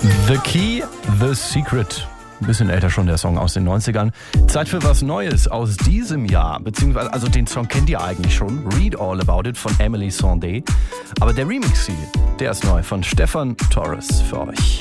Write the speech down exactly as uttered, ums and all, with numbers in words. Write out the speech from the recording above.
The Key, The Secret. Ein bisschen älter schon, der Song aus den neunzigern. Zeit für was Neues aus diesem Jahr. Beziehungsweise, also den Song kennt ihr eigentlich schon. Read All About It von Emily Sandé. Aber der Remix hier, der ist neu von Stefan Torres für euch.